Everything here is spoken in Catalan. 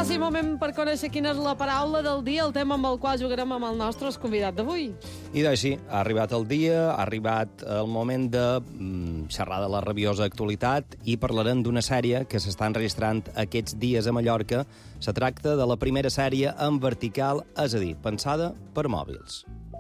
sí, moment per conèixer quina és la paraula del dia, el tema amb el qual jugarem amb el nostre convidat d'avui. I doncs sí, ha arribat el dia, ha arribat el moment de xerrar de la rabiosa actualitat i parlarem d'una sèrie que s'està enregistrant aquests dies a Mallorca. Se tracta de la primera sèrie en vertical, és a dir, pensada per mòbils.